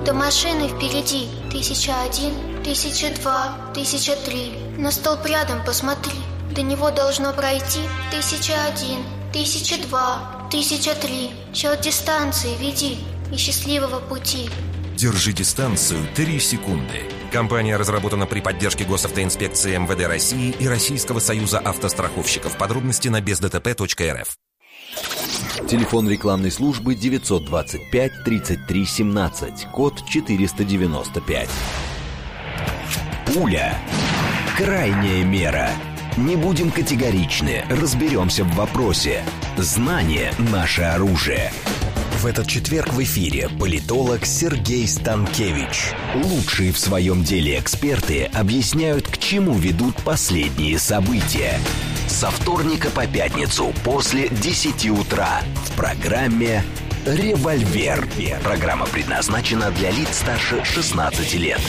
До машины впереди 1001, 1002, 1003. На столб рядом посмотри. До него должно пройти 1001, 1002, 1003. Счет дистанции веди и счастливого пути. Держи дистанцию 3 секунды. Компания разработана при поддержке госавтоинспекции МВД России и Российского союза автостраховщиков. Подробности на бездтп.рф. Телефон рекламной службы 925 33 17, код 495. Пуля. Крайняя мера. Не будем категоричны, разберемся в вопросе. Знание – наше оружие. В этот четверг в эфире политолог Сергей Станкевич. Лучшие в своем деле эксперты объясняют, к чему ведут последние события. Со вторника по пятницу после 10 утра в программе «Револьвер». Программа предназначена для лиц старше 16 лет.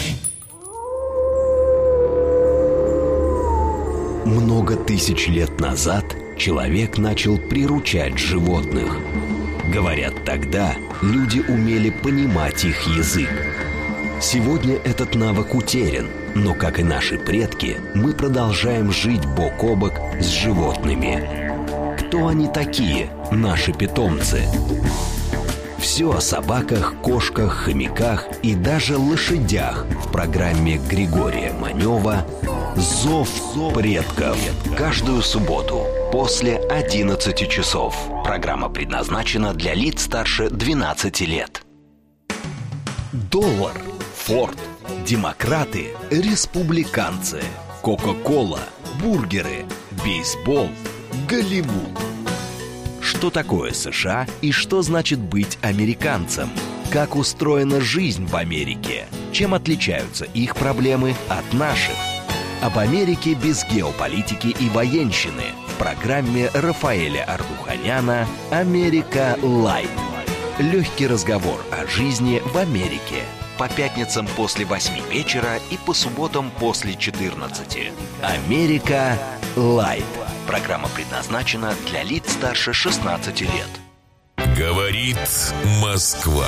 Много тысяч лет назад человек начал приручать животных. Говорят, тогда люди умели понимать их язык. Сегодня этот навык утерян, но, как и наши предки, мы продолжаем жить бок о бок с животными. Кто они такие, наши питомцы? Все о собаках, кошках, хомяках и даже лошадях в программе Григория Манева «Зов предков». Каждую субботу после 11 часов. Программа предназначена для лиц старше 12 лет. Доллар, Форд, демократы, республиканцы, Кока-кола, бургеры, бейсбол, Голливуд. Что такое США и что значит быть американцем? Как устроена жизнь в Америке? Чем отличаются их проблемы от наших? Об Америке без геополитики и военщины в программе Рафаэля Ардуханяна «Америка Лайт». Легкий разговор о жизни в Америке. По пятницам после 8 вечера и по субботам после 14. «Америка Лайт». Программа предназначена для лиц старше 16 лет. Говорит Москва.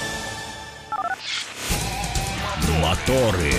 Моторы.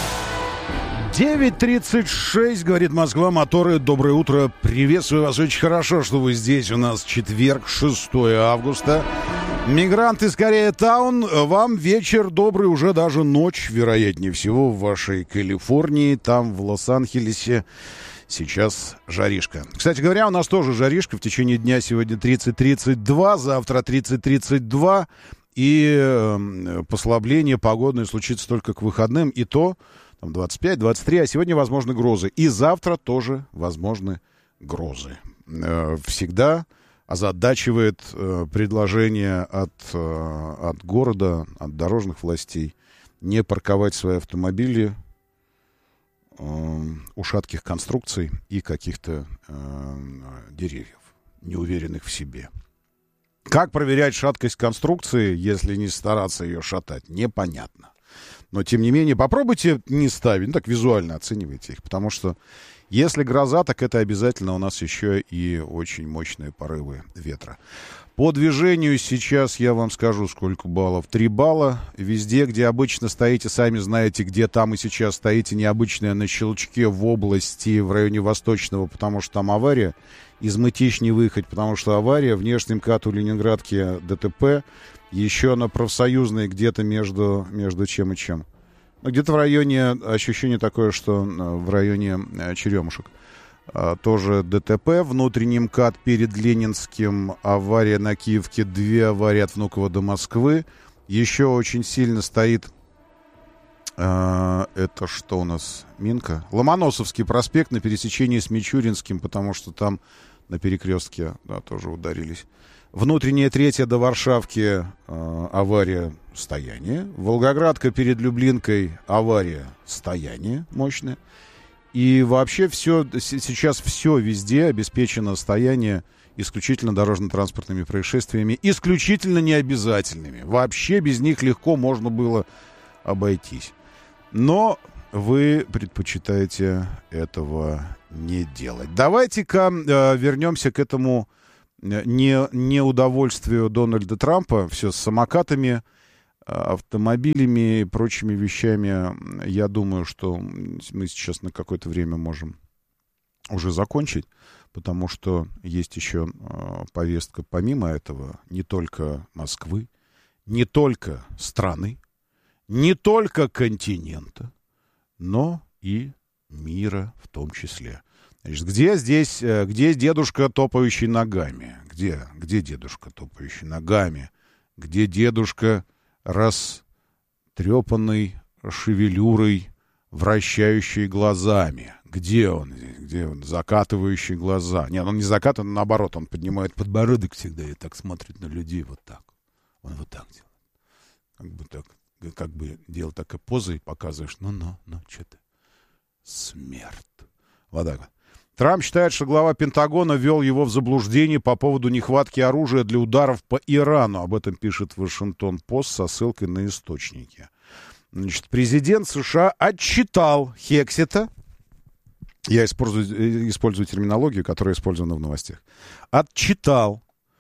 9:36, говорит Москва, моторы. Доброе утро, приветствую вас. Очень хорошо, что вы здесь. У нас четверг, 6 августа. Мигранты из Кореятаун, вам вечер добрый, уже даже ночь, вероятнее всего, в вашей Калифорнии. Там, в Лос-Анджелесе, сейчас жаришка. Кстати говоря, у нас тоже жаришка. В течение дня сегодня 30-32, завтра 30-32. И послабление погодное случится только к выходным. И то... 25-23, а сегодня возможны грозы. И завтра тоже возможны грозы. Всегда озадачивает предложение от города, от дорожных властей не парковать свои автомобили у шатких конструкций и каких-то деревьев, неуверенных в себе. Как проверять шаткость конструкции, если не стараться ее шатать, непонятно. Но, тем не менее, попробуйте не ставить, так визуально оценивайте их, потому что если гроза, так это обязательно у нас еще и очень мощные порывы ветра. По движению сейчас я вам скажу, сколько баллов. 3 балла. Везде, где обычно стоите, сами знаете, где там и сейчас стоите, необычное на Щелчке в области, в районе Восточного, потому что там авария. Из Мытищ не выехать, потому что авария. Внешний МКАД у Ленинградки ДТП. Еще на Профсоюзной где-то между чем и чем. Где-то в районе, ощущение такое, что в районе Черемушек. Тоже ДТП. Внутренний МКАД перед Ленинским. Авария на Киевке. 2 аварии от Внуково до Москвы. Еще очень сильно стоит... это что у нас? Минка? Ломоносовский проспект на пересечении с Мичуринским, потому что там на перекрестке тоже ударились. Внутренняя 3 до Варшавки авария, стояние. Волгоградка перед Люблинкой авария, стояние мощное. И вообще сейчас все везде обеспечено стояние исключительно дорожно-транспортными происшествиями, исключительно необязательными. Вообще без них легко можно было обойтись. Но вы предпочитаете этого не делать. Давайте-ка вернемся к этому неудовольствию Дональда Трампа. Все с самокатами. автомобилями и прочими вещами, я думаю, что мы сейчас на какое-то время можем уже закончить, потому что есть еще повестка помимо этого не только Москвы, не только страны, не только континента, но и мира в том числе. Значит, где дедушка, топающий ногами? Где дедушка, топающий ногами? Где дедушка, растрепанный шевелюрой, вращающий глазами? Где он? Где он? Закатывающий глаза. Нет, он не закатывает, наоборот, он поднимает подбородок всегда и так смотрит на людей вот так. Он вот так делает. Как бы делал такая поза и показываешь, ну, что ты? Смерть. Вот так вот. Трамп считает, что глава Пентагона ввел его в заблуждение по поводу нехватки оружия для ударов по Ирану. Об этом пишет Вашингтон-Пост со ссылкой на источники. Значит, президент США отчитал Хексета. Я использую терминологию, которая использована в новостях. Отчитал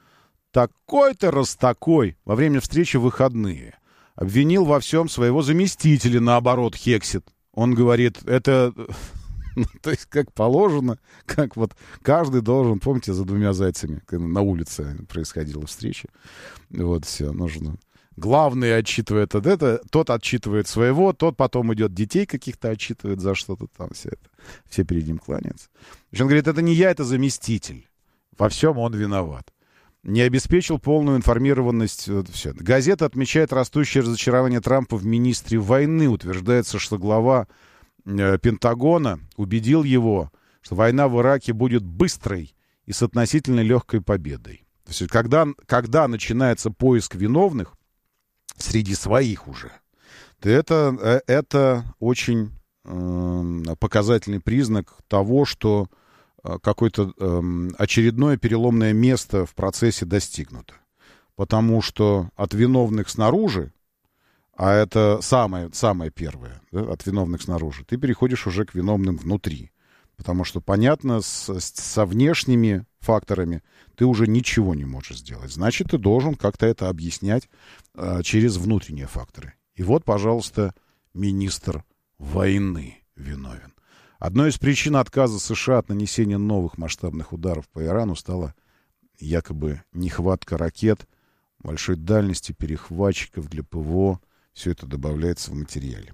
такой-то раз такой во время встречи в выходные. Обвинил во всем своего заместителя, наоборот, Хексет. Он говорит, это... То есть, как положено, как вот каждый должен, помните, за двумя зайцами на улице происходила встреча. Вот, все, нужно. Главный отчитывает это, тот отчитывает своего, тот потом идет детей каких-то отчитывает за что-то там, все перед ним кланяются. Он говорит, это не я, это заместитель. Во всем он виноват. Не обеспечил полную информированность. Вот, все. Газета отмечает растущее разочарование Трампа в министре войны. Утверждается, что глава Пентагона убедил его, что война в Ираке будет быстрой и с относительно легкой победой. То есть, когда начинается поиск виновных среди своих уже, то это очень показательный признак того, что какое-то очередное переломное место в процессе достигнуто. Потому что от виновных снаружи, а это самое первое, да, от виновных снаружи, ты переходишь уже к виновным внутри. Потому что, понятно, со внешними факторами ты уже ничего не можешь сделать. Значит, ты должен как-то это объяснять через внутренние факторы. И вот, пожалуйста, министр войны виновен. Одной из причин отказа США от нанесения новых масштабных ударов по Ирану стала якобы нехватка ракет большой дальности, перехватчиков для ПВО. Все это добавляется в материале.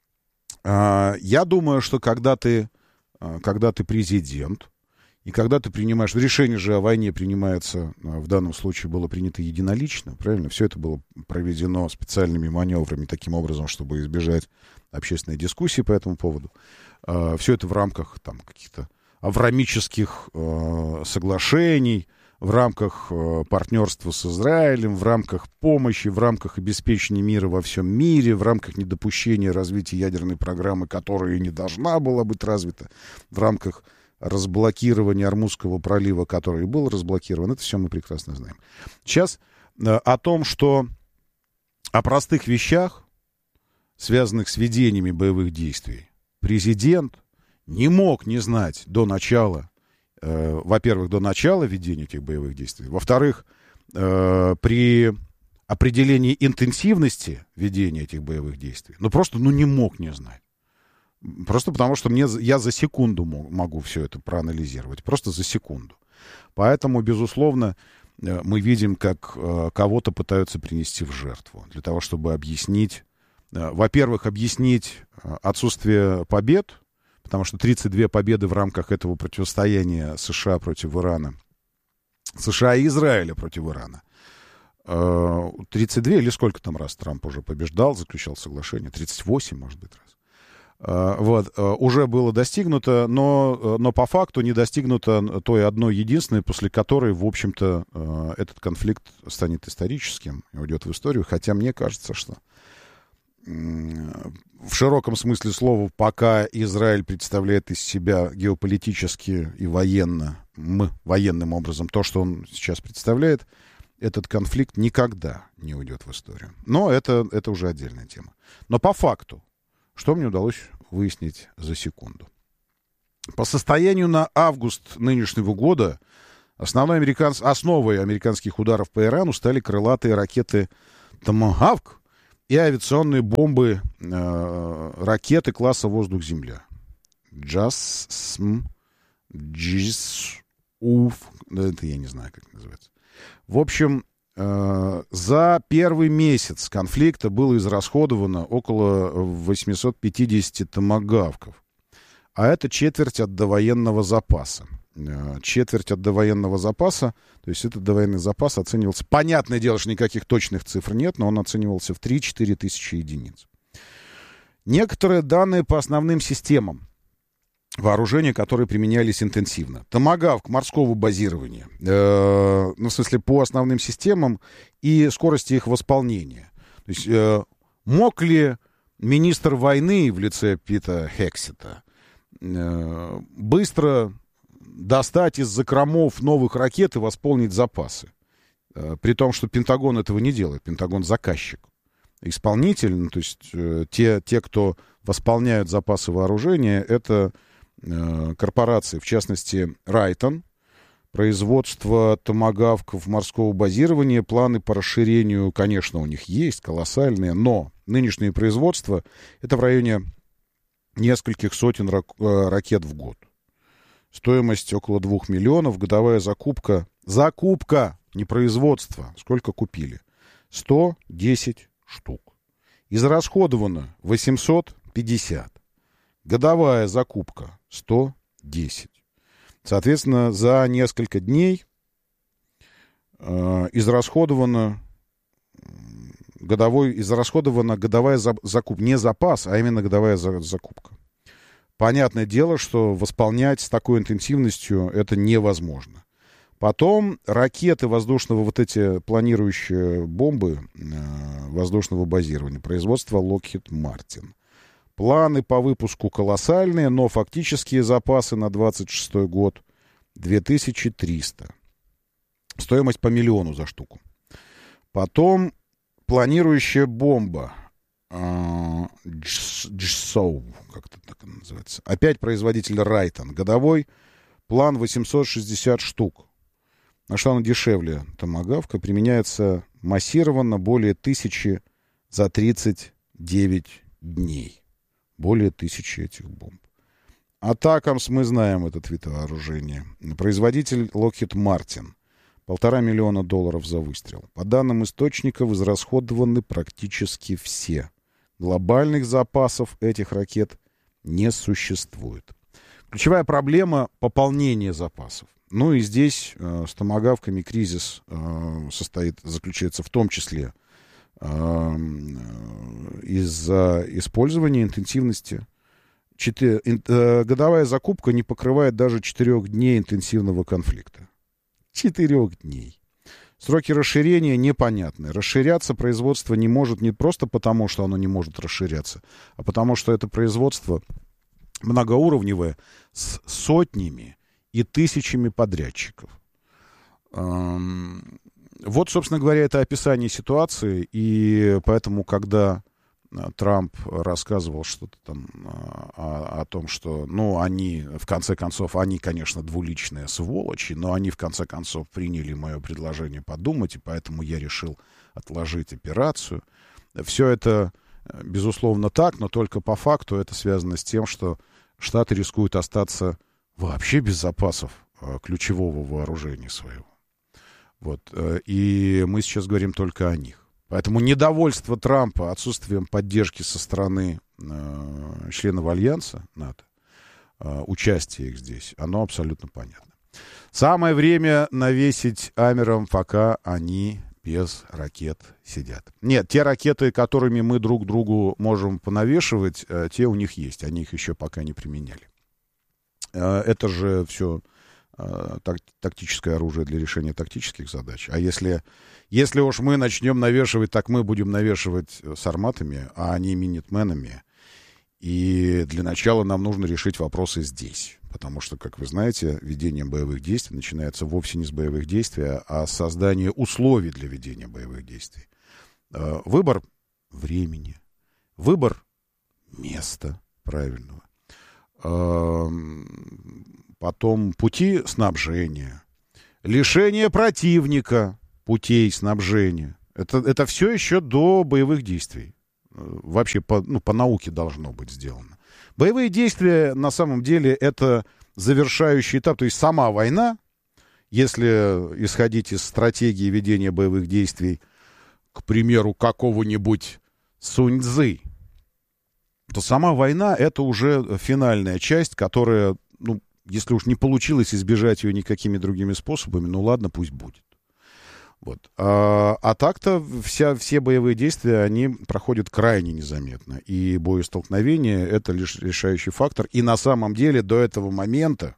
Я думаю, что когда ты президент, и когда ты принимаешь... Решение же о войне принимается, в данном случае было принято единолично, правильно? Все это было проведено специальными маневрами, таким образом, чтобы избежать общественной дискуссии по этому поводу. Все это в рамках там, каких-то авраамических соглашений, в рамках партнерства с Израилем, в рамках помощи, в рамках обеспечения мира во всем мире, в рамках недопущения развития ядерной программы, которая и не должна была быть развита, в рамках разблокирования Ормузского пролива, который и был разблокирован. Это все мы прекрасно знаем. Сейчас о простых вещах, связанных с ведениями боевых действий, президент не мог не знать до начала, во-первых, до начала ведения этих боевых действий, во-вторых, при определении интенсивности ведения этих боевых действий, просто не мог не знать. Просто потому, что я за секунду могу все это проанализировать. Просто за секунду. Поэтому, безусловно, мы видим, как кого-то пытаются принести в жертву. Для того, чтобы объяснить, во-первых, объяснить отсутствие побед, потому что 32 победы в рамках этого противостояния США против Ирана, США и Израиля против Ирана. 32 или сколько там раз Трамп уже побеждал, заключал соглашение? 38, может быть, раз. Уже было достигнуто, но по факту не достигнуто той одной единственной, после которой, в общем-то, этот конфликт станет историческим и уйдет в историю. Хотя мне кажется, что в широком смысле слова, пока Израиль представляет из себя геополитически и военным образом то, что он сейчас представляет, этот конфликт никогда не уйдет в историю. Но это уже отдельная тема. Но по факту, что мне удалось выяснить за секунду. По состоянию на август нынешнего года основой американских ударов по Ирану стали крылатые ракеты «Томагавк» и авиационные бомбы, ракеты класса воздух-земля. JASSM, JISUF, это я не знаю, как это называется. В общем, за первый месяц конфликта было израсходовано около 850 томагавков. А это четверть от довоенного запаса. Четверть от довоенного запаса, то есть этот довоенный запас оценивался, понятное дело, что никаких точных цифр нет, но он оценивался в 3-4 тысячи единиц. Некоторые данные по основным системам вооружения, которые применялись интенсивно. Томагавк морского базирования, в смысле по основным системам и скорости их восполнения. То есть мог ли министр войны в лице Пита Хексета быстро достать из закромов новых ракет и восполнить запасы? При том, что Пентагон этого не делает. Пентагон заказчик. Исполнитель, ну, то есть те, кто восполняют запасы вооружения, это корпорации, в частности, Райтон, производство томагавков морского базирования, планы по расширению, конечно, у них есть, колоссальные, но нынешнее производство — это в районе нескольких сотен ракет в год. Стоимость около 2 миллионов, годовая закупка, не производство, сколько купили? 110 штук. Израсходовано 850. Годовая закупка 110. Соответственно, за несколько дней израсходована годовая закупка. Не запас, а именно годовая закупка. Понятное дело, что восполнять с такой интенсивностью это невозможно. Потом ракеты воздушного, вот эти планирующие бомбы воздушного базирования, производства Lockheed Martin. Планы по выпуску колоссальные, но фактические запасы на 26 год 2300. Стоимость по миллиону за штуку. Потом планирующая бомба JSOW, как-то так она называется. Опять производитель Райтон. Годовой план 860 штук. На что она дешевле? Томагавка применяется массированно более 1000 за 39 дней. Более 1000 этих бомб. Атакамс мы знаем этот вид вооружения. Производитель Lockheed Martin. $1,5 миллиона за выстрел. По данным источников, израсходованы практически все. Глобальных запасов этих ракет не существует. Ключевая проблема — пополнение запасов. Ну и здесь с томагавками кризис заключается в том числе из-за использования интенсивности. Годовая закупка не покрывает даже 4 дней интенсивного конфликта. 4 дней. Сроки расширения непонятны. Расширяться производство не может не просто потому, что оно не может расширяться, а потому что это производство многоуровневое с сотнями и тысячами подрядчиков. Вот, собственно говоря, это описание ситуации, и поэтому, когда Трамп рассказывал что-то там о том, что, ну, они, в конце концов, они, конечно, двуличные сволочи, но они, в конце концов, приняли мое предложение подумать, и поэтому я решил отложить операцию. Все это, безусловно, так, но только по факту это связано с тем, что Штаты рискуют остаться вообще без запасов ключевого вооружения своего. Вот. И мы сейчас говорим только о них. Поэтому недовольство Трампа отсутствием поддержки со стороны членов Альянса НАТО, участие их здесь, оно абсолютно понятно. Самое время навесить амерам, пока они без ракет сидят. Нет, те ракеты, которыми мы друг другу можем понавешивать, те у них есть. Они их еще пока не применяли. Это же все тактическое оружие для решения тактических задач. А если уж мы начнем навешивать, так мы будем навешивать сарматами, а не минитменами. И для начала нам нужно решить вопросы здесь. Потому что, как вы знаете, ведение боевых действий начинается вовсе не с боевых действий, а с создания условий для ведения боевых действий. Выбор времени, выбор места правильного, потом пути снабжения, лишение противника путей снабжения. Это все еще до боевых действий. вообще по науке должно быть сделано. Боевые действия, на самом деле, это завершающий этап. То есть сама война, если исходить из стратегии ведения боевых действий, к примеру, какого-нибудь Сунь Цзы, то сама война — это уже финальная часть, которая, если уж не получилось избежать ее никакими другими способами, ладно, пусть будет. Вот. А так-то все боевые действия, они проходят крайне незаметно. И боестолкновение — это лишь решающий фактор. И на самом деле до этого момента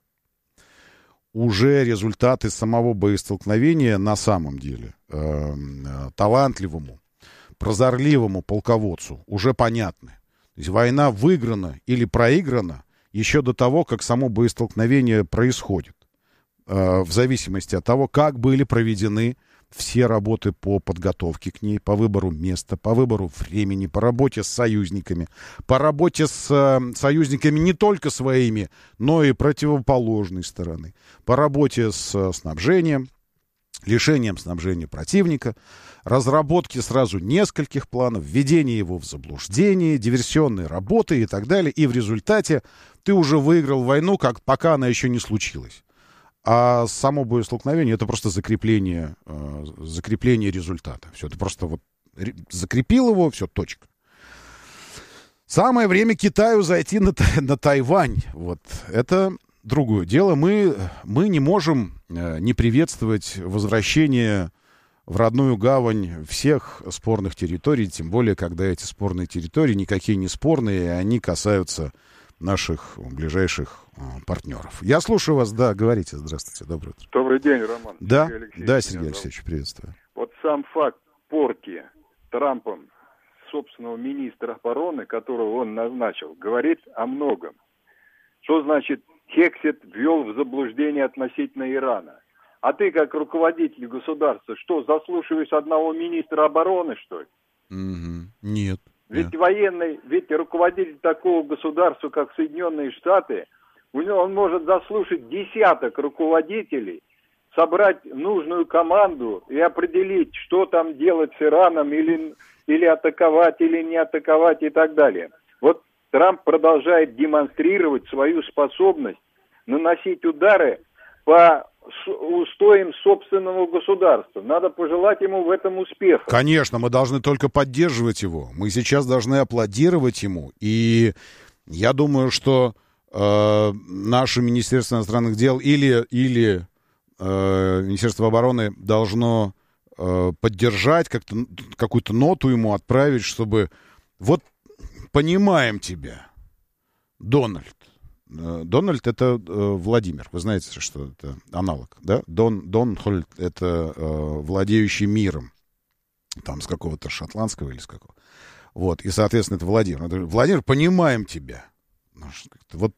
уже результаты самого боестолкновения на самом деле талантливому, прозорливому полководцу уже понятны. То есть война выиграна или проиграна еще до того, как само боестолкновение происходит. В зависимости от того, как были проведены все работы по подготовке к ней, по выбору места, по выбору времени, по работе с союзниками, по работе с союзниками не только своими, но и противоположной стороны, по работе с снабжением, лишением снабжения противника, разработке сразу нескольких планов, введение его в заблуждение, диверсионные работы и так далее. И в результате ты уже выиграл войну, пока она еще не случилась. А само боестолкновение — это просто закрепление результата. Все, ты просто закрепил его, все, точка. Самое время Китаю зайти на Тайвань. Вот. Это другое дело. Мы не можем не приветствовать возвращение в родную гавань всех спорных территорий, тем более, когда эти спорные территории никакие не спорные, и они касаются наших ближайших партнеров. Я слушаю вас, да, говорите, здравствуйте, доброе утро. Добрый день, Роман. Да, Сергей Алексеевич, приветствую. Вот сам факт порки Трампом собственного министра обороны, которого он назначил, говорит о многом. Что значит Хексет ввел в заблуждение относительно Ирана? А ты, как руководитель государства, что, заслушиваешь одного министра обороны, что ли? Нет. Ведь ведь руководитель такого государства, как Соединенные Штаты, он может заслушать десяток руководителей, собрать нужную команду и определить, что там делать с Ираном, или атаковать, или не атаковать и так далее. Вот Трамп продолжает демонстрировать свою способность наносить удары по устоям собственного государства. Надо пожелать ему в этом успеха. Конечно, мы должны только поддерживать его. Мы сейчас должны аплодировать ему. И я думаю, что наше Министерство иностранных дел или Министерство обороны должно поддержать, какую-то ноту ему отправить, чтобы вот понимаем тебя, Дональд. Дональд — это Владимир. Вы знаете, что это аналог, да? Дональд — это владеющий миром. Там с какого-то шотландского или с какого. Вот. И, соответственно, это Владимир. Владимир, понимаем тебя. Вот,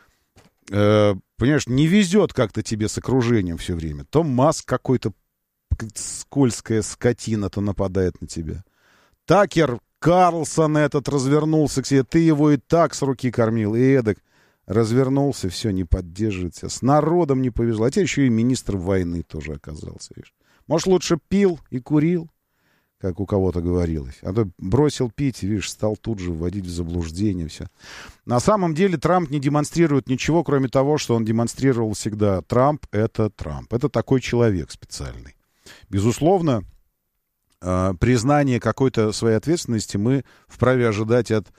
понимаешь, не везет как-то тебе с окружением все время. То Маск какой-то скользкая скотина, то нападает на тебя. Такер Карлсон этот развернулся к себе. Ты его и так с руки кормил, и эдак. Развернулся, все, не поддерживает себя. С народом не повезло. А теперь еще и министр войны тоже оказался. Видишь? Может, лучше пил и курил, как у кого-то говорилось. А то бросил пить, видишь, стал тут же вводить в заблуждение. Все. На самом деле Трамп не демонстрирует ничего, кроме того, что он демонстрировал всегда. Трамп — это Трамп. Это такой человек специальный. Безусловно, признание какой-то своей ответственности мы вправе ожидать от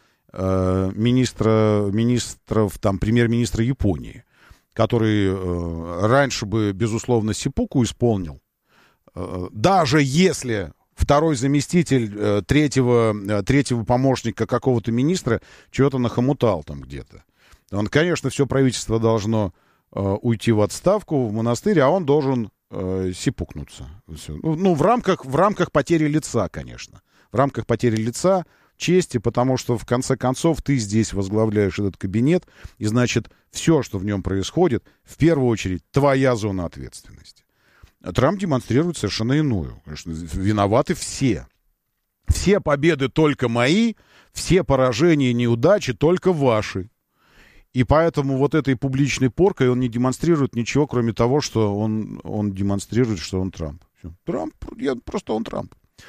министров, там, премьер-министра Японии, который раньше бы, безусловно, сипуку исполнил, даже если второй заместитель третьего помощника какого-то министра чего-то нахомутал там где-то. Он, конечно, все правительство должно уйти в отставку, в монастырь, а он должен сипукнуться. Ну, в рамках потери лица, конечно. В рамках потери лица, чести, потому что, в конце концов, ты здесь возглавляешь этот кабинет, и, значит, все, что в нем происходит, в первую очередь, твоя зона ответственности. Трамп демонстрирует совершенно иную. Конечно, виноваты все. Все победы только мои, все поражения и неудачи только ваши. И поэтому вот этой публичной поркой он не демонстрирует ничего, кроме того, что он демонстрирует, что он Трамп. Все. Трамп, он Трамп.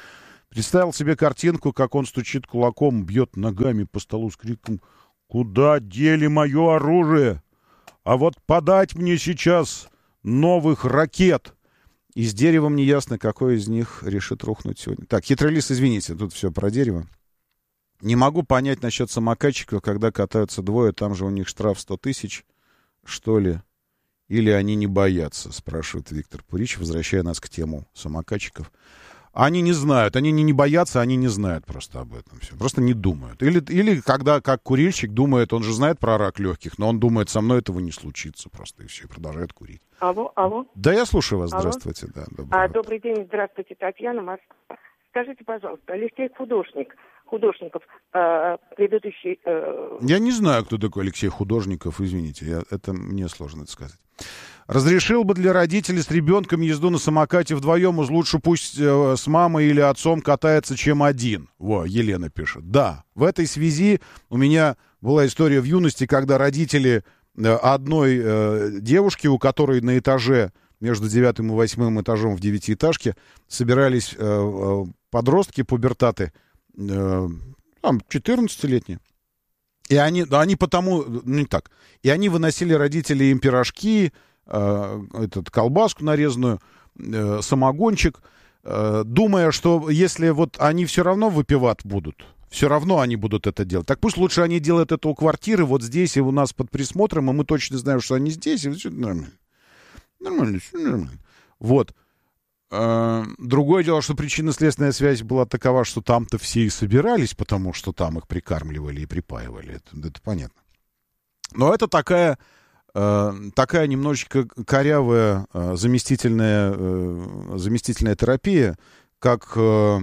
Представил себе картинку, как он стучит кулаком, бьет ногами по столу с криком: «Куда дели мое оружие? А вот подать мне сейчас новых ракет!» И с деревом неясно, какой из них решит рухнуть сегодня. Так, хитрый лис, извините, тут все про дерево. Не могу понять насчет самокатчиков, когда катаются двое, там же у них штраф 100 тысяч, что ли? Или они не боятся, спрашивает Виктор Пурич, возвращая нас к тему самокатчиков. Они не знают, они не боятся, они не знают просто об этом все. Просто не думают. Или когда, как курильщик, думает, он же знает про рак легких, но он думает, со мной этого не случится просто, и все, и продолжает курить. Алло. Да, я слушаю вас, Алло. здравствуйте. Да, добрый день, здравствуйте, Татьяна, Москва. Скажите, пожалуйста, Алексей Художников, предыдущий... Я не знаю, кто такой Алексей Художников, извините, это мне сложно это сказать. Разрешил бы для родителей с ребенком езду на самокате вдвоем, уж лучше пусть с мамой или отцом катается, чем один. Елена пишет. Да, в этой связи у меня была история в юности, когда родители одной девушки, у которой на этаже, между 9 и 8 этажом в 9-этажке, собирались подростки, пубертаты, там, 14-летние. И они потому, не так, и они выносили родители им пирожки, колбаску нарезанную, самогончик, думая, что если вот они все равно выпивать будут, все равно они будут это делать, так пусть лучше они делают это у квартиры, вот здесь и у нас под присмотром, и мы точно знаем, что они здесь, и все нормально. Все нормально. Вот. Другое дело, что причинно-следственная связь была такова, что там-то все и собирались, потому что там их прикармливали и припаивали. Это понятно. Но это такая немножечко корявая заместительная терапия, как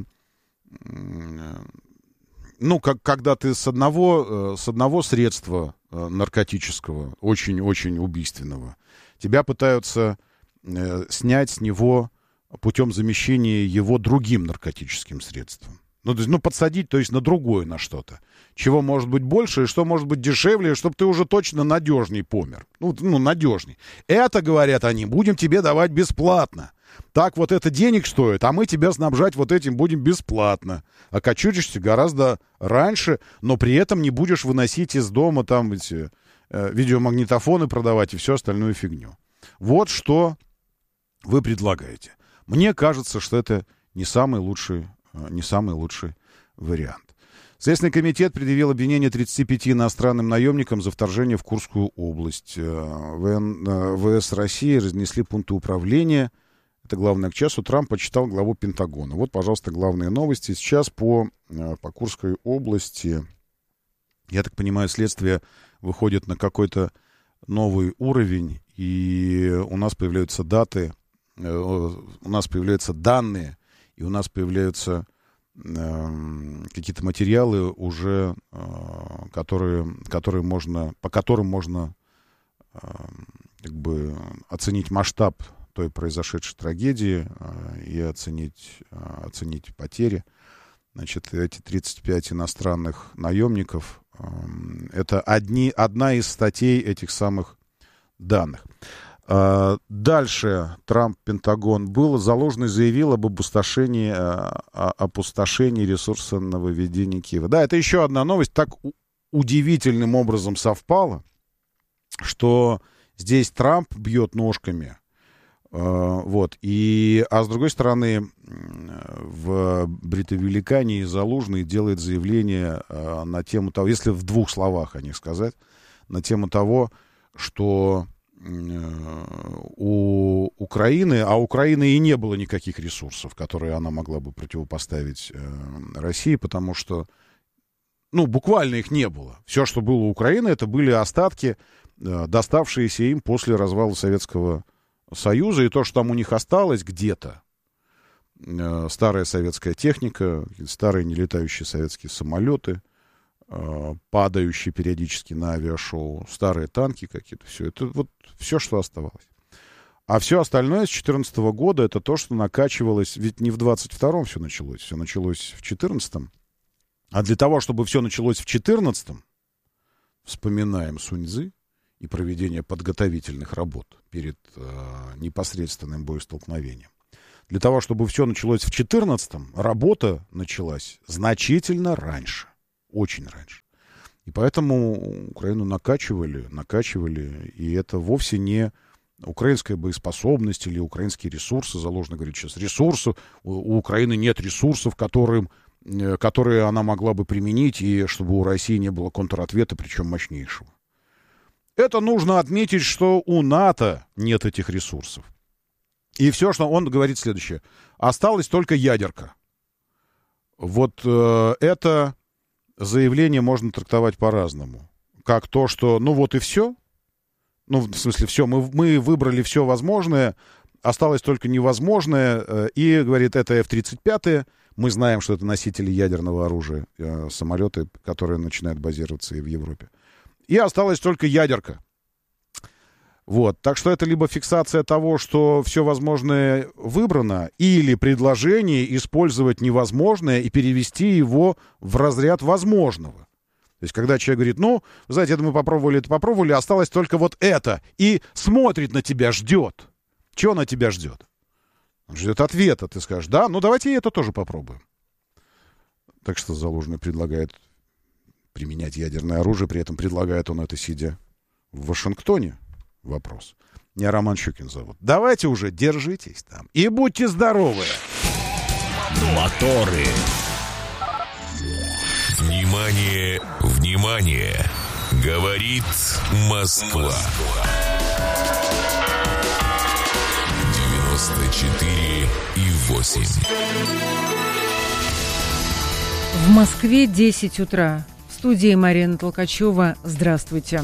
когда ты с одного средства наркотического, очень-очень убийственного, тебя пытаются снять с него путем замещения его другим наркотическим средством. Подсадить, то есть на другое, на что-то. Чего может быть больше, и что может быть дешевле, чтобы ты уже точно надежней помер. Надежней. Это, говорят они, будем тебе давать бесплатно. Так вот это денег стоит, а мы тебя снабжать вот этим будем бесплатно. Окочуришься гораздо раньше, но при этом не будешь выносить из дома там эти видеомагнитофоны продавать и всю остальную фигню. Вот что вы предлагаете. Мне кажется, что это не самый лучший вариант. Следственный комитет предъявил обвинение 35 иностранным наемникам за вторжение в Курскую область. ВС России разнесли пункты управления. Это главное к часу. Трамп почитал главу Пентагона. Вот, пожалуйста, главные новости. Сейчас по Курской области, я так понимаю, следствие выходит на какой-то новый уровень, и у нас появляются даты, у нас появляются данные, и у нас появляются какие-то материалы уже, по которым можно оценить масштаб той произошедшей трагедии и оценить потери. Значит, эти 35 иностранных наемников — это одна из статей этих самых данных. Дальше Трамп, Пентагон был. Залужный заявил об опустошении ресурса на выведение Киева. Да, это еще одна новость. Так удивительным образом совпало, что здесь Трамп бьет ножками. А с другой стороны, в Бритовеликании Залужный делает заявление на тему того, если в двух словах о них сказать, на тему того, что у Украины, а у Украины и не было никаких ресурсов, которые она могла бы противопоставить России, потому что, буквально их не было. Все, что было у Украины, это были остатки, доставшиеся им после развала Советского Союза, и то, что там у них осталось где-то, старая советская техника, старые нелетающие советские самолеты, падающие периодически на авиашоу, старые танки какие-то, все это вот все, что оставалось. А все остальное с 2014 года это то, что накачивалось, ведь не в 22-м все началось в 2014-м. А для того, чтобы все началось в 2014-м, вспоминаем Сунь-цзы и проведение подготовительных работ перед непосредственным боестолкновением, для того, чтобы все началось в 2014-м, работа началась значительно раньше. Очень раньше. И поэтому Украину накачивали, и это вовсе не украинская боеспособность или украинские ресурсы, заложено говорить сейчас, ресурсы, у Украины нет ресурсов, которые она могла бы применить, и чтобы у России не было контратвета, причем мощнейшего. Это нужно отметить, что у НАТО нет этих ресурсов. И все, что он говорит следующее. Осталась только ядерка. Вот это заявление можно трактовать по-разному. Как то, что ну вот и все. Ну, в смысле, все, мы выбрали все возможное, осталось только невозможное. И, говорит, это F-35. Мы знаем, что это носители ядерного оружия, самолеты, которые начинают базироваться и в Европе. И осталась только ядерка. Вот. Так что это либо фиксация того, что все возможное выбрано, или предложение использовать невозможное и перевести его в разряд возможного. То есть, когда человек говорит, ну, знаете, это мы попробовали, осталось только вот это, и смотрит на тебя, ждет. Чего на тебя ждет? Он ждет ответа. Ты скажешь, да, ну давайте и это тоже попробуем. Так что Залужный предлагает применять ядерное оружие, при этом предлагает он это, сидя в Вашингтоне. Вопрос. Меня Роман Щукин зовут. Давайте уже держитесь там и будьте здоровы. Моторы. Внимание, внимание! Говорит Москва. 94,8. В Москве 10 утра. В студии Марина Толкачева. Здравствуйте.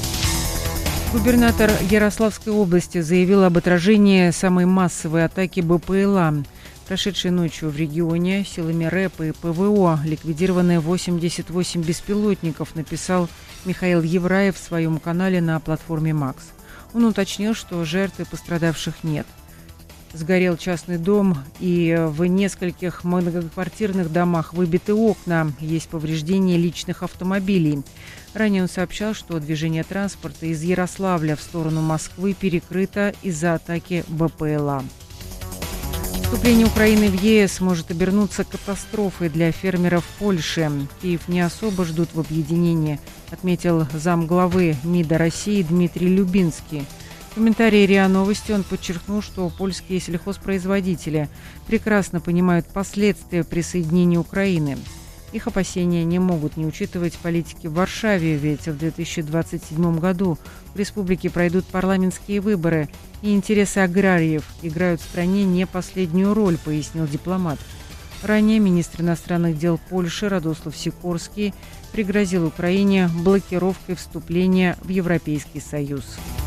Губернатор Ярославской области заявил об отражении самой массовой атаки БПЛА. Прошедшей ночью в регионе силами РЭП и ПВО ликвидированы 88 беспилотников, написал Михаил Евраев в своем канале на платформе «Макс». Он уточнил, что жертв и пострадавших нет. Сгорел частный дом, и в нескольких многоквартирных домах выбиты окна, есть повреждения личных автомобилей. Ранее он сообщал, что движение транспорта из Ярославля в сторону Москвы перекрыто из-за атаки БПЛА. Вступление Украины в ЕС может обернуться катастрофой для фермеров Польши. Киев не особо ждут в объединении, отметил замглавы МИДа России Дмитрий Любинский. В комментарии РИА Новости он подчеркнул, что польские сельхозпроизводители прекрасно понимают последствия присоединения Украины. Их опасения не могут не учитывать политики в Варшаве, ведь в 2027 году в республике пройдут парламентские выборы, и интересы аграриев играют в стране не последнюю роль, пояснил дипломат. Ранее министр иностранных дел Польши Радослав Сикорский пригрозил Украине блокировкой вступления в Европейский Союз.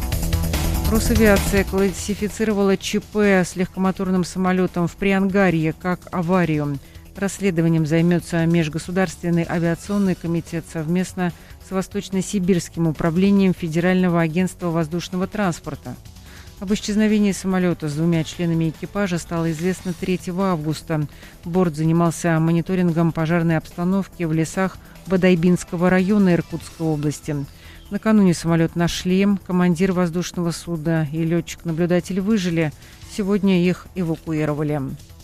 Росавиация классифицировала ЧП с легкомоторным самолетом в Приангарье как аварию. Расследованием займется Межгосударственный авиационный комитет совместно с Восточно-Сибирским управлением Федерального агентства воздушного транспорта. Об исчезновении самолета с 2 членами экипажа стало известно 3 августа. Борт занимался мониторингом пожарной обстановки в лесах Бодайбинского района Иркутской области. Накануне самолет нашли, командир воздушного судна и летчик-наблюдатель выжили. Сегодня их эвакуировали.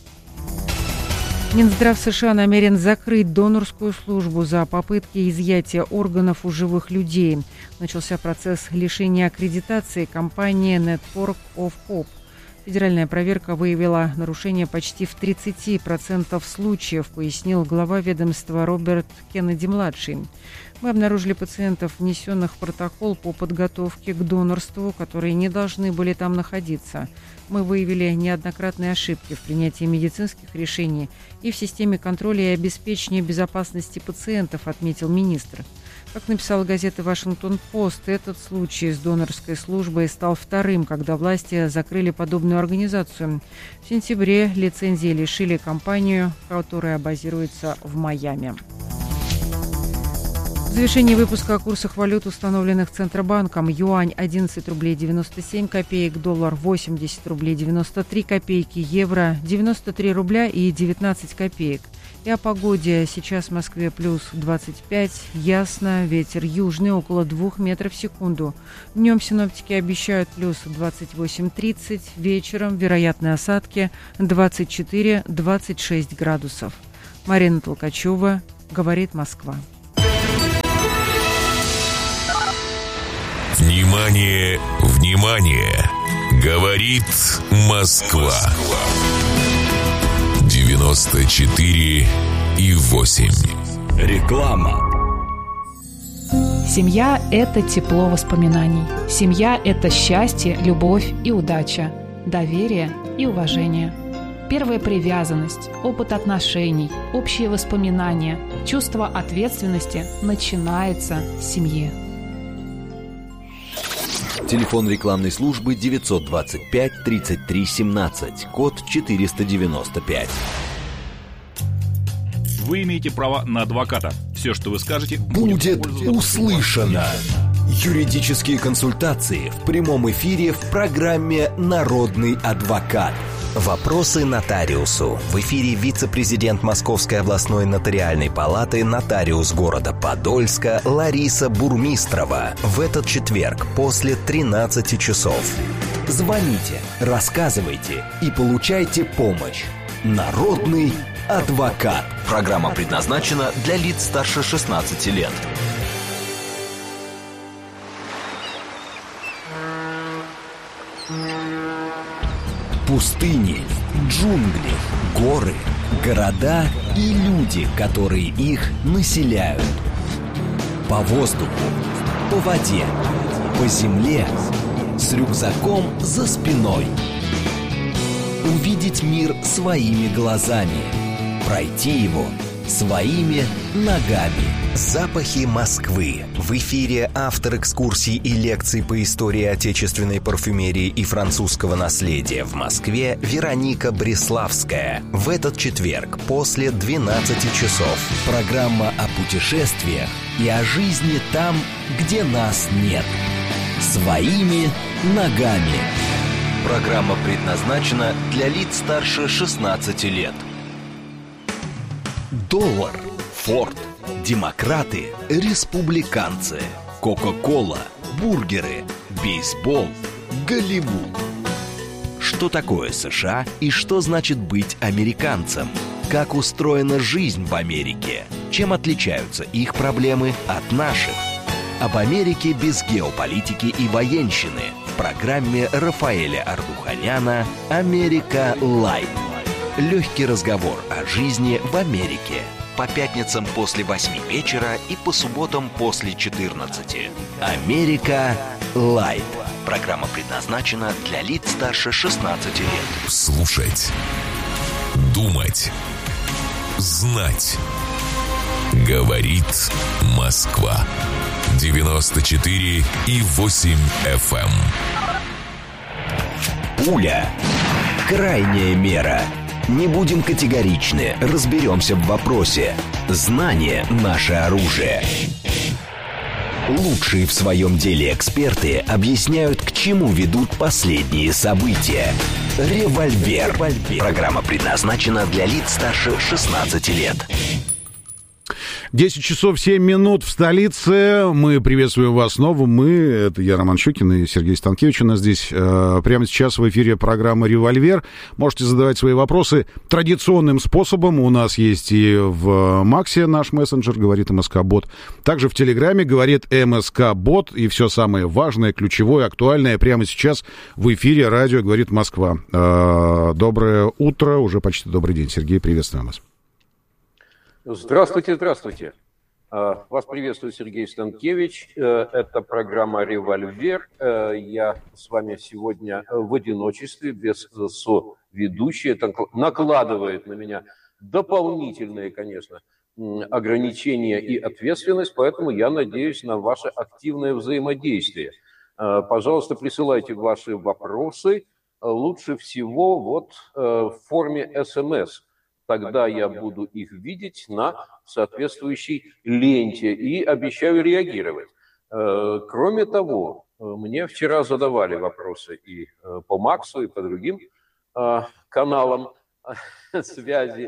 Минздрав США намерен закрыть донорскую службу за попытки изъятия органов у живых людей. Начался процесс лишения аккредитации компании Network of Hope. Федеральная проверка выявила нарушение почти в 30% случаев, пояснил глава ведомства Роберт Кеннеди-младший. Мы обнаружили пациентов, внесенных в протокол по подготовке к донорству, которые не должны были там находиться. Мы выявили неоднократные ошибки в принятии медицинских решений и в системе контроля и обеспечения безопасности пациентов, отметил министр. Как написала газета «Вашингтон-Пост», этот случай с донорской службой стал вторым, когда власти закрыли подобную организацию. В сентябре лицензии лишили компанию, которая базируется в Майами. В завершении выпуска о курсах валют, установленных Центробанком. Юань 11 рублей 97 копеек, доллар 80 рублей 93 копейки, евро 93 рубля и 19 копеек. И о погоде. Сейчас в Москве плюс 25, ясно, ветер южный около 2 метров в секунду. Днем синоптики обещают плюс 28-30, вечером вероятные осадки 24-26 градусов. Марина Толкачева, «Говорит Москва». Внимание, внимание! Говорит Москва. 94,8. Реклама. Семья – это тепло воспоминаний. Семья – это счастье, любовь и удача, доверие и уважение. Первая привязанность, опыт отношений, общие воспоминания, чувство ответственности начинается с семьи. Телефон рекламной службы 925 33 17, код 495. Вы имеете право на адвоката. Все, что вы скажете, будет услышано. Юридические консультации в прямом эфире в программе «Народный адвокат». Вопросы нотариусу. В эфире вице-президент Московской областной нотариальной палаты, нотариус города Подольска Лариса Бурмистрова. В этот четверг после 13 часов. Звоните, рассказывайте и получайте помощь. Народный адвокат. Программа предназначена для лиц старше 16 лет. Пустыни, джунгли, горы, города и люди, которые их населяют. По воздуху, по воде, по земле, с рюкзаком за спиной. Увидеть мир своими глазами, пройти его своими ногами. Запахи Москвы. В эфире автор экскурсий и лекций по истории отечественной парфюмерии и французского наследия в Москве Вероника Бреславская. В этот четверг после 12 часов. Программа о путешествиях и о жизни там, где нас нет. Своими ногами. Программа предназначена для лиц старше 16 лет. Доллар, Форд, демократы, республиканцы, Кока-кола, бургеры, бейсбол, Голливуд. Что такое США и что значит быть американцем? Как устроена жизнь в Америке? Чем отличаются их проблемы от наших? Об Америке без геополитики и военщины в программе Рафаэля Ардуханяна «Америка Лайт». Легкий разговор о жизни в Америке. По пятницам после 8 вечера и по субботам после 14. «Америка Лайт». Программа предназначена для лиц старше 16 лет. Слушать, думать, знать. Говорит Москва. 94,8 FM. Пуля. Крайняя мера. Не будем категоричны, разберемся в вопросе. Знание – наше оружие. Лучшие в своем деле эксперты объясняют, к чему ведут последние события. Револьвер. Программа предназначена для лиц старше 16 лет. 10 часов 7 минут в столице. Мы приветствуем вас снова. Это я, Роман Щукин, и Сергей Станкевич у нас здесь. Прямо сейчас в эфире программа «Револьвер». Можете задавать свои вопросы традиционным способом. У нас есть и в Максе наш мессенджер, говорит МСК-бот. Также в Телеграме говорит МСК-бот. И все самое важное, ключевое, актуальное прямо сейчас в эфире радио «Говорит Москва». Доброе утро, уже почти добрый день. Сергей, приветствуем вас. Здравствуйте, здравствуйте. Вас приветствует Сергей Станкевич. Это программа «Револьвер». Я с вами сегодня в одиночестве, без соведущей. Это накладывает на меня дополнительные, конечно, ограничения и ответственность, поэтому я надеюсь на ваше активное взаимодействие. Пожалуйста, присылайте ваши вопросы. Лучше всего в форме СМС. Тогда я буду их видеть на соответствующей ленте и обещаю реагировать. Кроме того, мне вчера задавали вопросы и по Максу, и по другим каналам связи.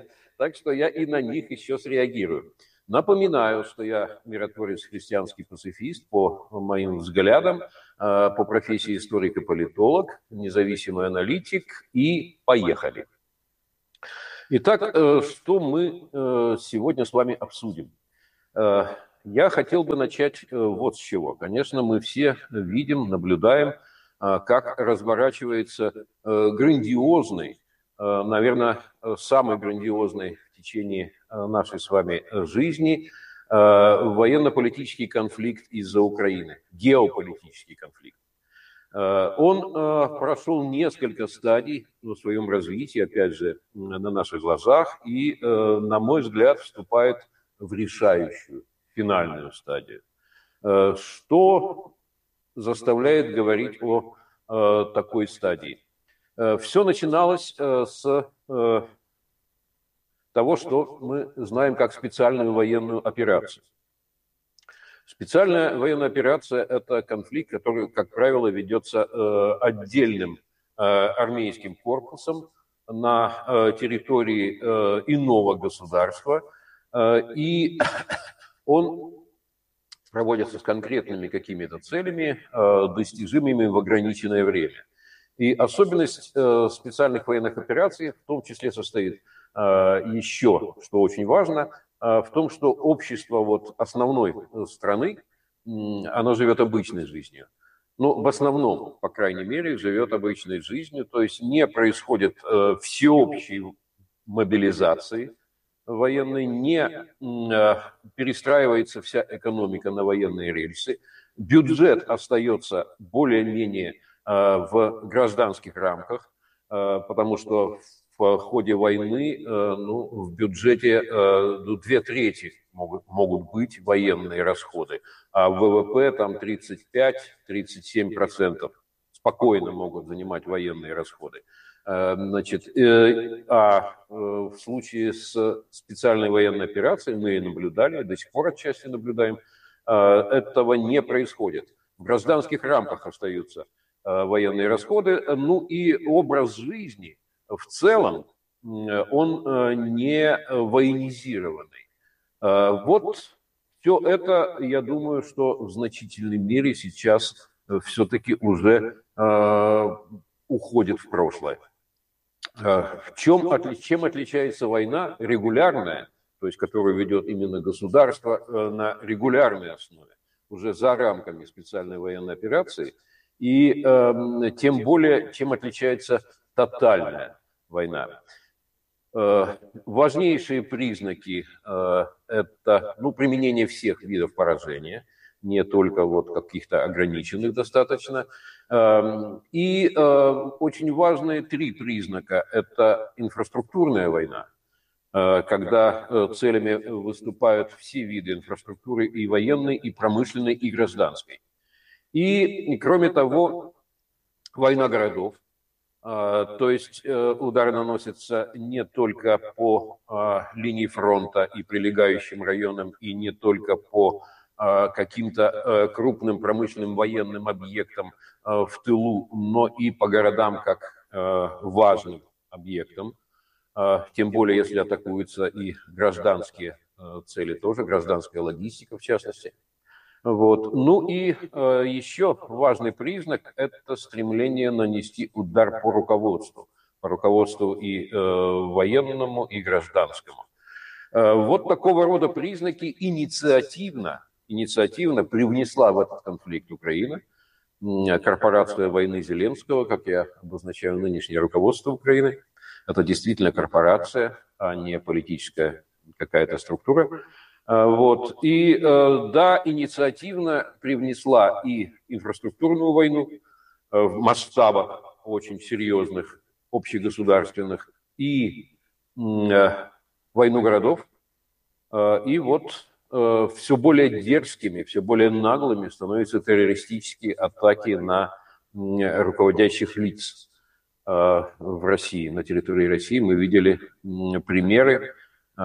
Так что я и на них еще среагирую. Напоминаю, что я миротворец, христианский пацифист по моим взглядам, по профессии историк и политолог, независимый аналитик, и поехали. Итак, что мы сегодня с вами обсудим? Я хотел бы начать вот с чего. Конечно, мы все видим, наблюдаем, как разворачивается грандиозный, наверное, самый грандиозный в течение нашей с вами жизни военно-политический конфликт из-за Украины, геополитический конфликт. Он прошел несколько стадий в своем развитии, опять же, на наших глазах, и, на мой взгляд, вступает в решающую, финальную стадию. Что заставляет говорить о такой стадии? Все начиналось с того, что мы знаем как специальную военную операцию. Специальная военная операция – это конфликт, который, как правило, ведется отдельным армейским корпусом на территории иного государства, и он проводится с конкретными какими-то целями, достижимыми в ограниченное время. И особенность специальных военных операций в том числе состоит еще, что очень важно, в том, что общество вот основной страны, оно живет обычной жизнью. Ну, в основном, по крайней мере, живет обычной жизнью, то есть не происходит всеобщей мобилизации военной, не перестраивается вся экономика на военные рельсы, бюджет остается более-менее в гражданских рамках, потому что в ходе войны в бюджете 2/3 могут быть военные расходы, а в ВВП там 35-37% спокойно могут занимать военные расходы. Значит, в случае с специальной военной операцией мы наблюдали, до сих пор отчасти наблюдаем, этого не происходит. В гражданских рамках остаются военные расходы, ну и образ жизни в целом, он не военизированный. Вот все это, я думаю, что в значительной мере сейчас все-таки уже уходит в прошлое. Чем отличается война регулярная, то есть которую ведет именно государство на регулярной основе, уже за рамками специальной военной операции, и тем более, чем отличается тотальная война. Важнейшие признаки это применение всех видов поражения, не только вот каких-то ограниченных достаточно. И очень важные 3 признака. Это инфраструктурная война, когда целями выступают все виды инфраструктуры, и военной, и промышленной, и гражданской. И, кроме того, война городов. То есть удары наносятся не только по линии фронта и прилегающим районам, и не только по каким-то крупным промышленным военным объектам в тылу, но и по городам как важным объектам. Тем более, если атакуются и гражданские цели тоже, гражданская логистика в частности. Вот. Ну и еще важный признак – это стремление нанести удар по руководству и военному, и гражданскому. Вот такого рода признаки инициативно привнесла в этот конфликт Украина. Корпорация войны Зеленского, как я обозначаю нынешнее руководство Украины, это действительно корпорация, а не политическая какая-то структура. Вот. И да, инициативно привнесла и инфраструктурную войну в масштабах очень серьезных, общегосударственных, и войну городов. И вот все более дерзкими, все более наглыми становятся террористические атаки на руководящих лиц в России, на территории России. Мы видели примеры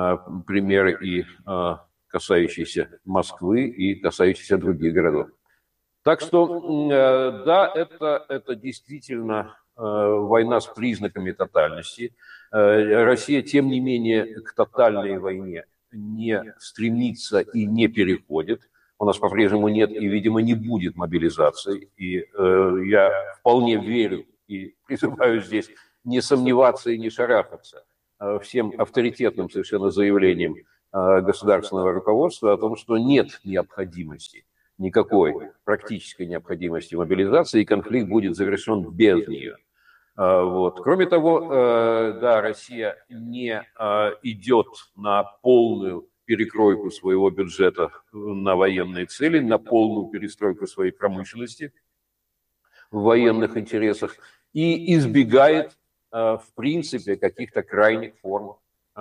и касающиеся Москвы, и касающиеся других городов. Так что, да, это действительно война с признаками тотальности. Россия, тем не менее, к тотальной войне не стремится и не переходит. У нас по-прежнему нет и, видимо, не будет мобилизации. И я вполне верю и призываю здесь не сомневаться и не шарахаться всем авторитетным совершенно заявлением государственного руководства о том, что нет необходимости, никакой практической необходимости мобилизации, и конфликт будет завершен без нее. Вот. Кроме того, да, Россия не идет на полную перекройку своего бюджета на военные цели, на полную перестройку своей промышленности в военных интересах и избегает, в принципе, каких-то крайних форм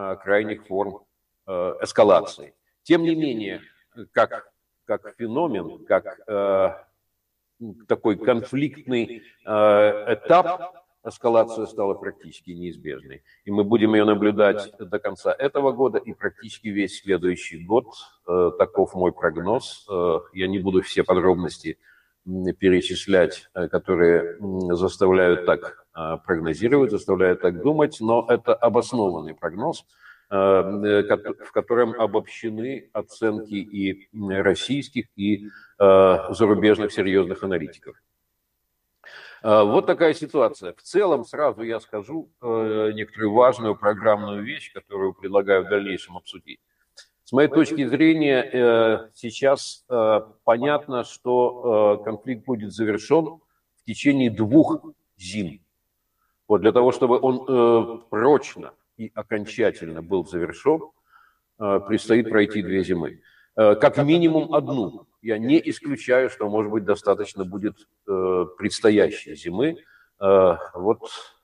эскалации. Тем не менее, как феномен, как такой конфликтный этап, эскалация стала практически неизбежной. И мы будем ее наблюдать до конца этого года и практически весь следующий год. Таков мой прогноз. Я не буду все подробности перечислять, которые заставляют так прогнозировать, заставляют так думать, но это обоснованный прогноз, в котором обобщены оценки и российских, и зарубежных серьезных аналитиков. Вот такая ситуация. В целом, сразу я скажу некоторую важную программную вещь, которую предлагаю в дальнейшем обсудить. С моей точки зрения, сейчас понятно, что конфликт будет завершен в течение 2 зим. Вот для того, чтобы он прочно и окончательно был завершен, предстоит пройти 2 зимы. Как минимум 1. Я не исключаю, что, может быть, достаточно будет предстоящей зимы, вот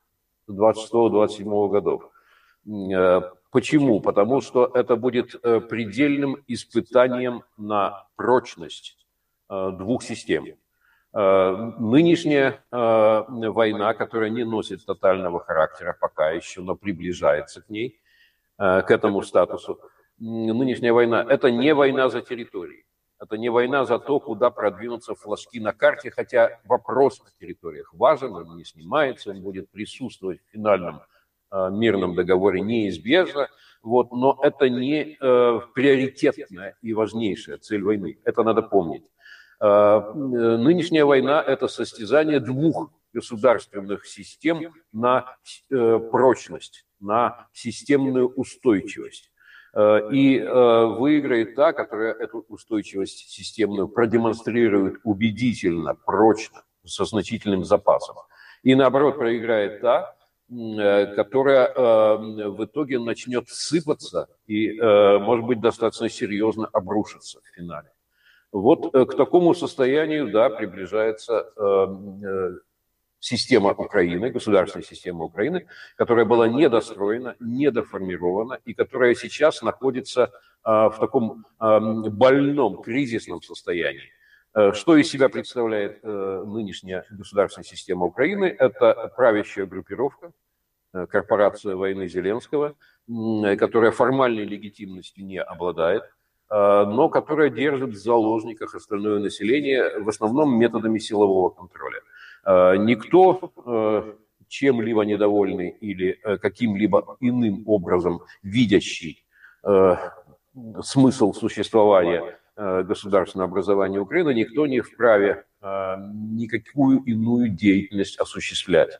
26-27 годов. Почему? Потому что это будет предельным испытанием на прочность 2 систем. Нынешняя война, которая не носит тотального характера пока еще, но приближается к ней, к этому статусу, нынешняя война – это не война за территории. Это не война за то, куда продвинутся флажки на карте, хотя вопрос о территориях важен, он не снимается, он будет присутствовать в финальном мирном договоре неизбежно, вот, но это не приоритетная и важнейшая цель войны, это надо помнить. Нынешняя война – это состязание 2 государственных систем на прочность, на системную устойчивость. И выиграет та, которая эту устойчивость системную продемонстрирует убедительно, прочно, со значительным запасом. И наоборот проиграет та, которая в итоге начнет сыпаться и, может быть, достаточно серьезно обрушиться в финале. Вот к такому состоянию, да, приближается система Украины, государственная система Украины, которая была недостроена, недоформирована и которая сейчас находится в таком больном, кризисном состоянии. Что из себя представляет нынешняя государственная система Украины? Это правящая группировка, корпорация войны Зеленского, которая формальной легитимностью не обладает, но которая держит в заложниках остальное население в основном методами силового контроля. Никто, чем-либо недовольный или каким-либо иным образом видящий смысл существования государственного образования Украины, никто не вправе никакую иную деятельность осуществлять.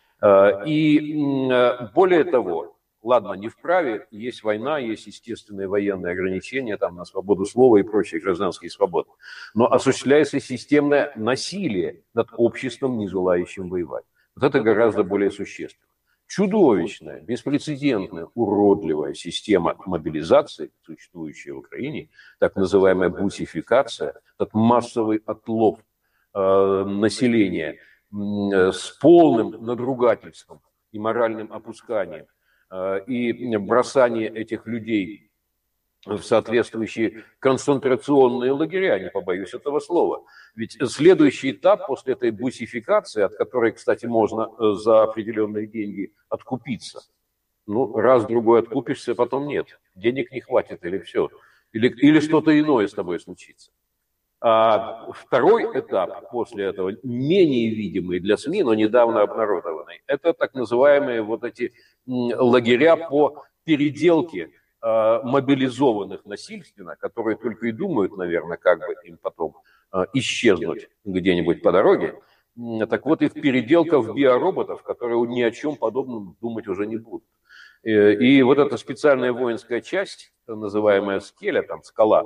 И более того, ладно, не вправе, есть война, есть естественные военные ограничения там, на свободу слова и прочие гражданские свободы. Но осуществляется системное насилие над обществом, не желающим воевать. Вот это гораздо более существенно. Чудовищная, беспрецедентная, уродливая система мобилизации, существующая в Украине, так называемая бусификация, этот массовый отлов населения с полным надругательством и моральным опусканием, и бросание этих людей в соответствующие концентрационные лагеря, не побоюсь этого слова. Ведь следующий этап после этой бусификации, от которой, кстати, можно за определенные деньги откупиться. Ну, раз-другой откупишься, потом нет. Денег не хватит или все. Или что-то иное с тобой случится. А второй этап после этого, менее видимый для СМИ, но недавно обнародованный, это так называемые вот эти лагеря по переделке мобилизованных насильственно, которые только и думают, наверное, как бы им потом исчезнуть где-нибудь по дороге. Так вот, их переделка в биороботов, которые ни о чем подобном думать уже не будут. И вот эта специальная воинская часть, называемая «Скеля», там «Скала»,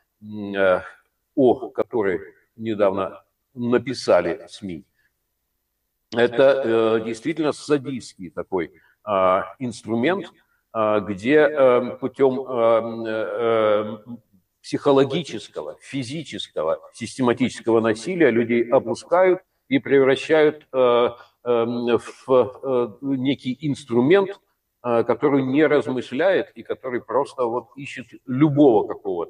о которой недавно написали СМИ, это действительно садистский такой инструмент, где путем психологического, физического, систематического насилия людей опускают и превращают в некий инструмент, который не размышляет и который просто вот ищет любого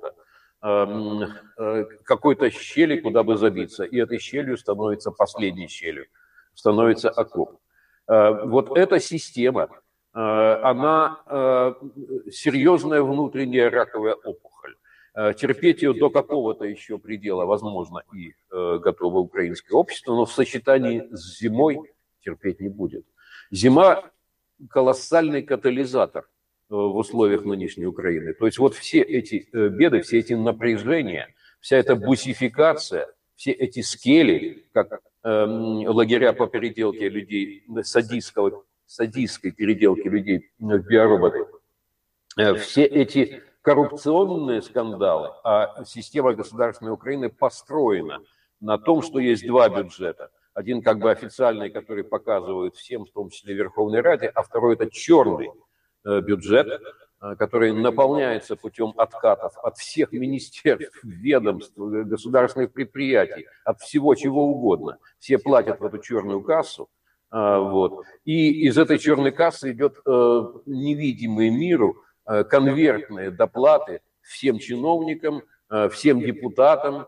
какой-то щели, куда бы забиться. И этой щелью становится последней щелью, становится окоп. Вот эта система, она серьезная внутренняя раковая опухоль. Терпеть ее до какого-то еще предела, возможно, и готово украинское общество, но в сочетании с зимой терпеть не будет. Зима – колоссальный катализатор в условиях нынешней Украины. То есть вот все эти беды, все эти напряжения, вся эта бусификация, все эти скели, как лагеря по переделке людей, садистской переделки людей в биороботы, все эти коррупционные скандалы, а система государственной Украины построена на том, что есть два бюджета. Один как бы официальный, который показывают всем, в том числе Верховной Раде, а второй это черный бюджет, который наполняется путем откатов от всех министерств, ведомств, государственных предприятий, от всего чего угодно. Все платят в эту черную кассу. Вот. И из этой черной кассы идет невидимый миру конвертные доплаты всем чиновникам, всем депутатам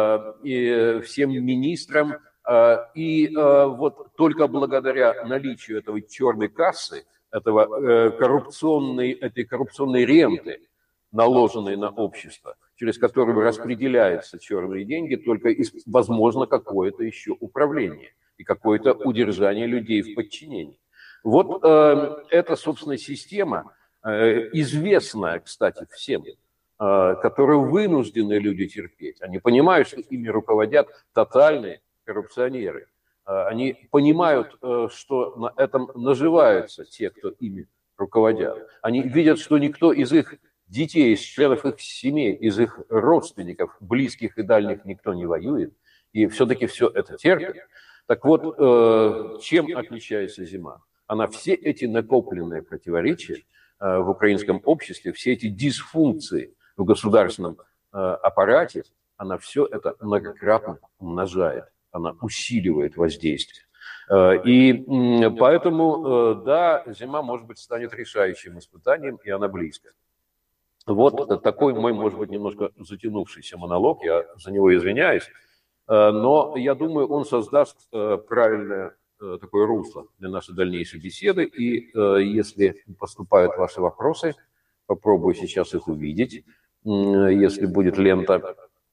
и всем министрам. И вот только благодаря наличию этой черной кассы, этой коррупционной ренты, наложенной на общество, через которую распределяются черные деньги, только возможно какое-то еще управление и какое-то удержание людей в подчинении. Вот эта, собственно, система, известная, кстати, всем, которую вынуждены люди терпеть. Они понимают, что ими руководят тотальные коррупционеры. Они понимают, что на этом наживаются те, кто ими руководят. Они видят, что никто из их детей, из членов их семей, из их родственников, близких и дальних, никто не воюет. И все-таки все это терпит. Так вот, чем отличается зима? Она все эти накопленные противоречия в украинском обществе, все эти дисфункции в государственном аппарате, она все это многократно умножает, она усиливает воздействие. И поэтому, да, зима, может быть, станет решающим испытанием, и она близко. Вот такой мой, может быть, немножко затянувшийся монолог, я за него извиняюсь, но я думаю, он создаст правильное такое русло для нашей дальнейшей беседы. И если поступают ваши вопросы, попробую сейчас их увидеть, если будет лента.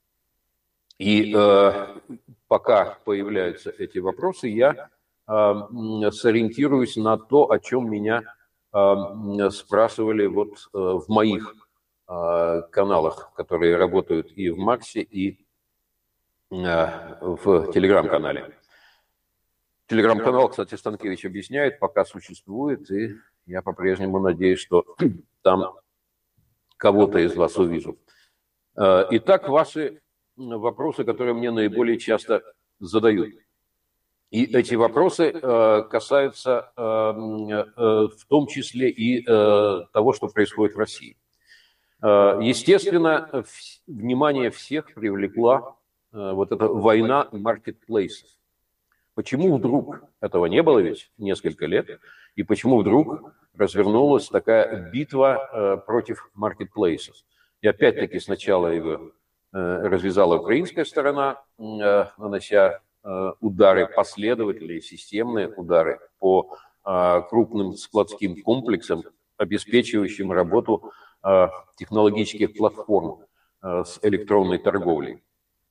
И пока появляются эти вопросы, я сориентируюсь на то, о чем меня спрашивали вот в моих каналах, которые работают и в Максе, и в Телеграм-канале. Телеграм-канал, кстати, Станкевич объясняет, пока существует, и я по-прежнему надеюсь, что там кого-то из вас увижу. Итак, ваши вопросы, которые мне наиболее часто задают. И эти вопросы касаются в том числе и того, что происходит в России. Естественно, внимание всех привлекла вот эта война маркетплейсов. Почему вдруг, этого не было ведь несколько лет, и почему вдруг развернулась такая битва против маркетплейсов? И опять-таки сначала его развязала украинская сторона, нанося удары последовательные, системные удары по крупным складским комплексам, обеспечивающим работу технологических платформ с электронной торговлей.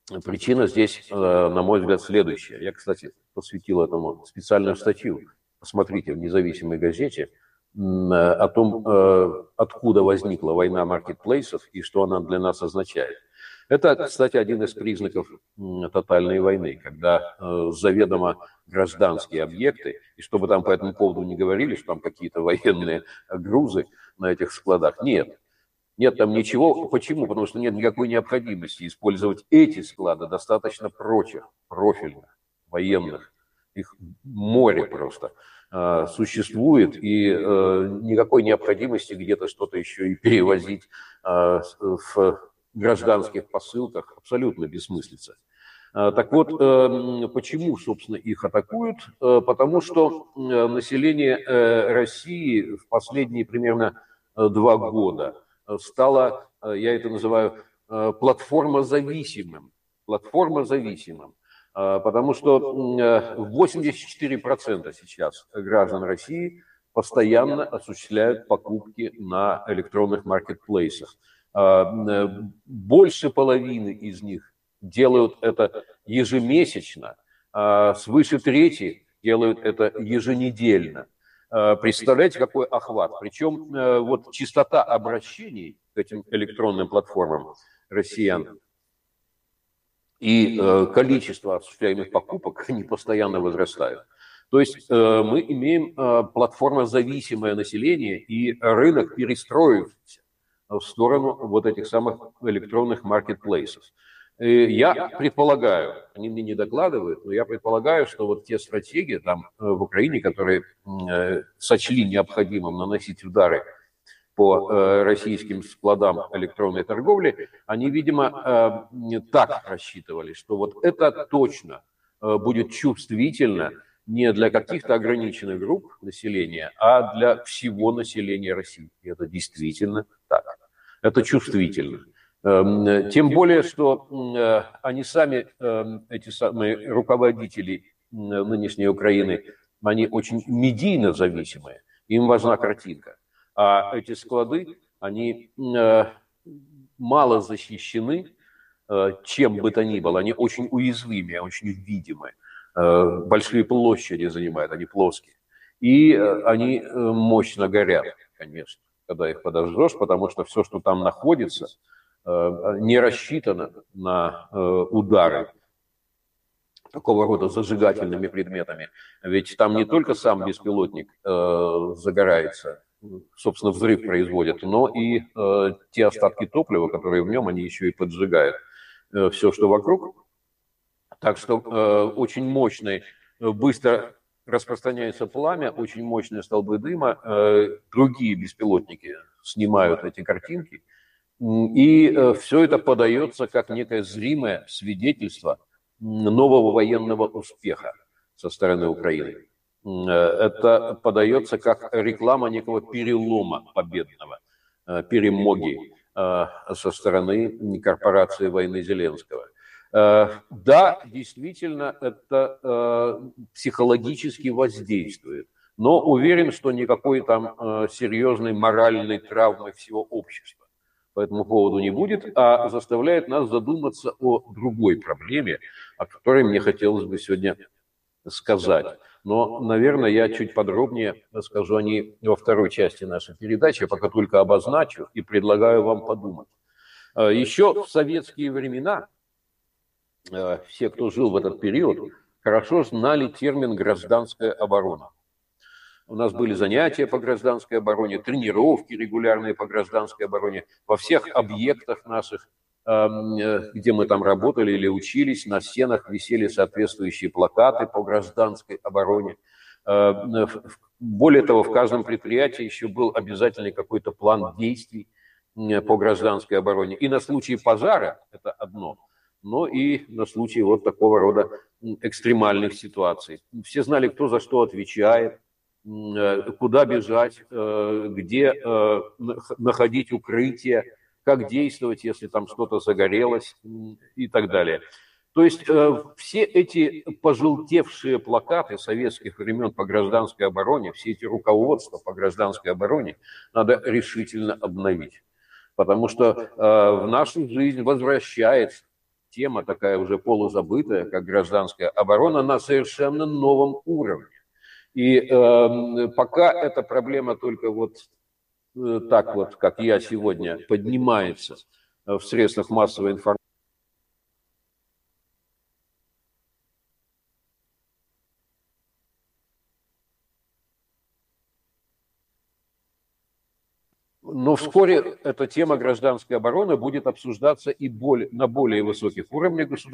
Причина здесь, на мой взгляд, следующая. Я, кстати, посвятил этому специальную статью. Посмотрите в независимой газете о том, откуда возникла война маркетплейсов и что она для нас означает. Это, кстати, один из признаков тотальной войны, когда заведомо гражданские объекты, и чтобы там по этому поводу не говорили, что там какие-то военные грузы на этих складах, нет. Нет там ничего. Почему? Потому что нет никакой необходимости использовать эти склады, достаточно прочих, профильных, военных. Их море просто существует, и никакой необходимости где-то что-то еще и перевозить в гражданских посылках абсолютно бессмыслица. Так вот, почему, собственно, их атакуют? Потому что население России в последние примерно 2 года стало, я это называю, платформозависимым. Платформозависимым. Потому что 84% сейчас граждан России постоянно осуществляют покупки на электронных маркетплейсах. Больше половины из них делают это ежемесячно, свыше трети делают это еженедельно. Представляете, какой охват? Причем вот частота обращений к этим электронным платформам россиян и количество осуществляемых покупок, они постоянно возрастают. То есть мы имеем платформозависимое население, и рынок перестроился в сторону вот этих самых электронных маркетплейсов. Я предполагаю, они мне не докладывают, но я предполагаю, что вот те стратегии там в Украине, которые сочли необходимым наносить удары по российским складам электронной торговли, они, видимо, так рассчитывали, что вот это точно будет чувствительно не для каких-то ограниченных групп населения, а для всего населения России. И это действительно так. Это чувствительно. Тем более, что они сами, эти самые руководители нынешней Украины, они очень медийно зависимые. Им важна картинка. А эти склады, они мало защищены, чем бы то ни было. Они очень уязвимы, очень видимы. Большие площади занимают, они плоские. И они мощно горят, конечно, когда их подожжешь, потому что все, что там находится, не рассчитано на удары такого рода зажигательными предметами. Ведь там не только сам беспилотник загорается, собственно, взрыв производит, но и те остатки топлива, которые в нем, они еще и поджигают все, что вокруг. Так что очень мощный, быстро распространяется пламя, очень мощные столбы дыма, другие беспилотники снимают эти картинки, и все это подается как некое зримое свидетельство нового военного успеха со стороны Украины. Это подается как реклама некого перелома победного, перемоги со стороны корпорации войны Зеленского. Да, действительно, это психологически воздействует, но уверен, что никакой там серьезной моральной травмы всего общества по этому поводу не будет, а заставляет нас задуматься о другой проблеме, о которой мне хотелось бы сегодня сказать. Но, наверное, я чуть подробнее расскажу о ней во второй части нашей передачи, я пока только обозначу и предлагаю вам подумать. Еще в советские времена все, кто жил в этот период, хорошо знали термин «гражданская оборона». У нас были занятия по гражданской обороне, тренировки регулярные по гражданской обороне. Во всех объектах наших, где мы там работали или учились, на стенах висели соответствующие плакаты по гражданской обороне. Более того, в каждом предприятии еще был обязательный какой-то план действий по гражданской обороне. И на случай пожара, это одно, но и на случай вот такого рода экстремальных ситуаций. Все знали, кто за что отвечает, куда бежать, где находить укрытие, как действовать, если там что-то загорелось и так далее. То есть все эти пожелтевшие плакаты советских времен по гражданской обороне, все эти руководства по гражданской обороне надо решительно обновить. Потому что в нашу жизнь возвращается тема, такая уже полузабытая, как гражданская оборона, на совершенно новом уровне. И пока эта проблема только вот так вот, как я сегодня, поднимается в средствах массовой информации, но вскоре эта тема гражданской обороны будет обсуждаться и на более высоких уровнях государства.